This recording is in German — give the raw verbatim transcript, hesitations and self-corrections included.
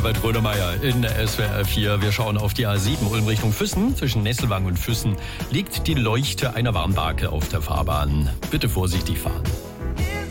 Herbert Grönemeyer in der S W R vier. Wir schauen auf die A sieben Ulm Richtung Füssen. Zwischen Nesselwang und Füssen liegt die Leuchte einer Warnbarke auf der Fahrbahn. Bitte vorsichtig fahren.